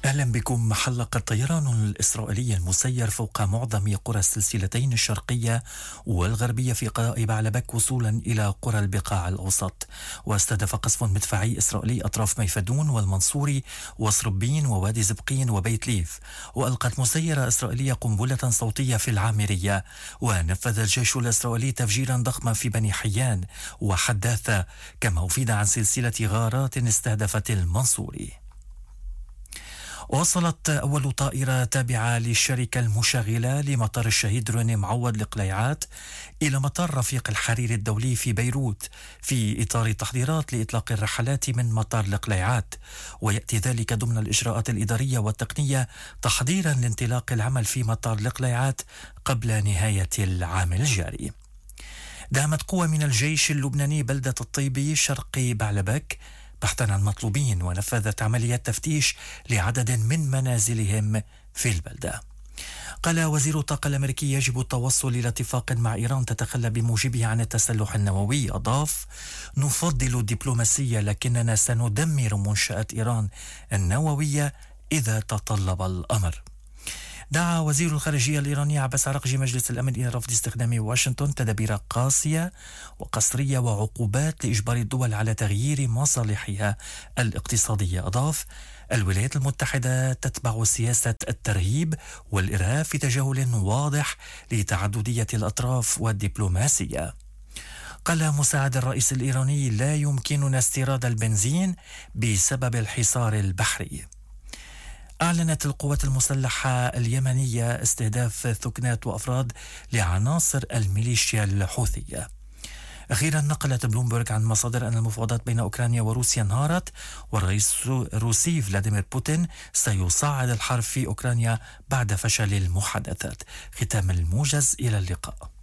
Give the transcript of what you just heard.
أهلا بكم. حلق الطيران الإسرائيلي المسير فوق معظم قرى السلسلتين الشرقية والغربية في قضاء بعلبك وصولا إلى قرى البقاع الأوسط، واستهدف قصف مدفعي إسرائيلي أطراف ميفدون والمنصوري وصربين ووادي زبقين وبيت ليف، وألقت مسيرة إسرائيلية قنبلة صوتية في العامرية، ونفذ الجيش الإسرائيلي تفجيرا ضخما في بني حيان وحداثة، كما أفيد عن سلسلة غارات استهدفت المنصوري. وصلت أول طائرة تابعة للشركة المشغلة لمطار الشهيد روني معوض لقليعات إلى مطار رفيق الحريري الدولي في بيروت في إطار التحضيرات لإطلاق الرحلات من مطار القليعات، ويأتي ذلك ضمن الإجراءات الإدارية والتقنية تحضيرا لانطلاق العمل في مطار القليعات قبل نهاية العام الجاري. دعمت قوة من الجيش اللبناني بلدة الطيبي شرقي بعلبك بحثا عن مطلوبين، ونفذت عمليات تفتيش لعدد من منازلهم في البلدة. قال وزير الطاقة الأمريكي يجب التوصل إلى اتفاق مع إيران تتخلى بموجبه عن التسلح النووي. أضاف: نفضل الدبلوماسية لكننا سندمر منشآت إيران النووية إذا تطلب الأمر. دعا وزير الخارجية الإيراني عباس عراقجي مجلس الأمن إلى رفض استخدام واشنطن تدابير قاسية وقسرية وعقوبات لإجبار الدول على تغيير مصالحها الاقتصادية. أضاف: الولايات المتحدة تتبع سياسة الترهيب والإرهاب في تجاهل واضح لتعددية الأطراف والدبلوماسية. قال مساعد الرئيس الإيراني: لا يمكننا استيراد البنزين بسبب الحصار البحري. أعلنت القوات المسلحة اليمنية استهداف ثكنات وأفراد لعناصر الميليشيا الحوثية. أخيرا نقلت بلومبرغ عن مصادر أن المفاوضات بين أوكرانيا وروسيا انهارت، والرئيس الروسي فلاديمير بوتين سيصعد الحرب في أوكرانيا بعد فشل المحادثات. ختام الموجز، إلى اللقاء.